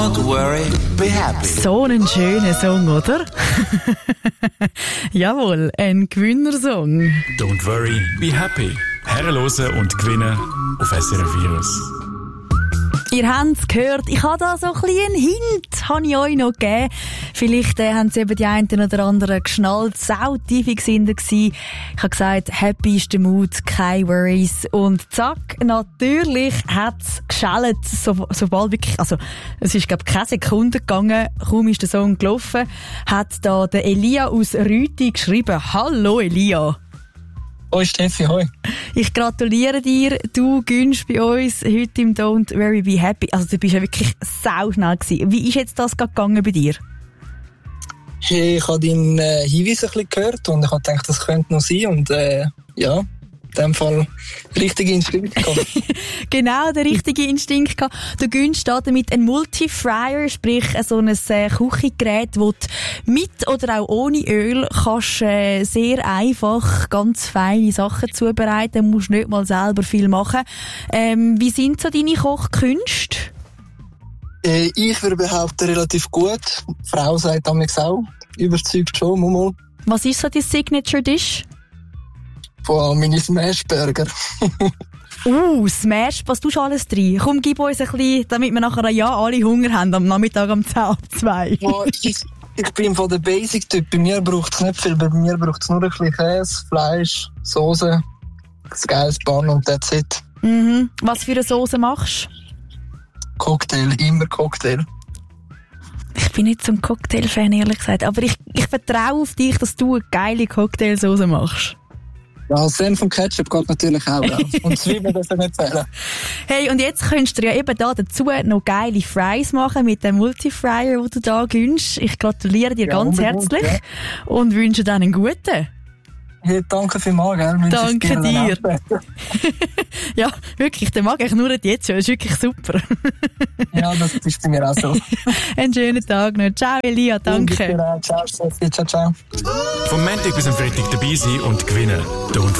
Don't worry, be happy. So ein schöner Song, oder? Jawohl, ein Gewinnersong. Don't worry, be happy. Herrenlosen und gewinnen auf SRF Virus. Ihr habt es gehört, ich habe da so ein bisschen einen Hint, habe ich euch noch gegeben. Vielleicht haben sie eben die einen oder anderen geschnallt, sautief sind sie gewesen. Ich habe gesagt, happy ist der Mood, keine Worries. Und zack, natürlich hat es geschellt, sobald wirklich, also es ist glaube ich keine Sekunde gegangen, kaum ist der Song gelaufen, hat da der Elia aus Rüti geschrieben. Hallo Elia. Hoi Steffi, hoi. Ich gratuliere dir, du gönnst bei uns heute im Don't Worry Be Happy. Also du bist ja wirklich sauschnell gewesen. Wie ist jetzt das gegangen bei dir? Hey, ich habe deinen Hinweis ein bisschen gehört und ich habe gedacht, das könnte noch sein und ja, in dem Fall richtige Instinkt gehabt. Genau, der richtige Instinkt gehabt. Du gönnst damit einen Multifryer, sprich so ein Küchengerät, wo du mit oder auch ohne Öl kannst sehr einfach ganz feine Sachen zubereiten. Du musst nicht mal selber viel machen. Wie sind so deine Kochkünste? Ich würde behaupten, relativ gut. Die Frau sagt damals auch, überzeugt schon, mal. Was ist so dein Signature-Dish? Von meinen Smashburger. Smash, was tust du alles drin? Komm, gib uns ein bisschen, damit wir nachher alle Hunger haben, am Nachmittag um 10:02. Oh, ich bin von der Basic-Typ. Bei mir braucht es nicht viel, bei mir braucht es nur ein bisschen Käse, Fleisch, Soße, ein geiles Bann und that's it. Mhm. Was für eine Soße machst du? Cocktail, immer Cocktail. Ich bin nicht so ein Cocktail-Fan, ehrlich gesagt, aber ich vertraue auf dich, dass du eine geile Cocktailsoße machst. Ja, Senf und Ketchup geht natürlich auch. Und Zwiebeln dürfen nicht fehlen. Hey, und jetzt könntest du ja eben da dazu noch geile Fries machen mit dem Multifryer, den du da gönnst. Ich gratuliere dir ganz herzlich und wünsche dir einen guten. Hey, danke vielmals, gell? Danke dir. Ja, wirklich, der mag ich nur nicht jetzt schon. Das ist wirklich super. Ja, das ist bei mir auch so. Einen schönen Tag noch. Ciao, Elia, danke. Ciao, Sophie. Ciao, ciao. Vom Montag bis am Freitag dabei sein und gewinnen. Don't